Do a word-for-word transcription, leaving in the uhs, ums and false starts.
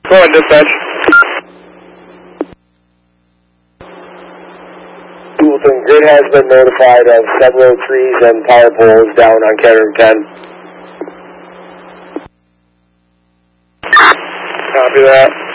Go on, dispatch. Houlton, grid has been notified of several trees and power poles down on Category ten. Copy that.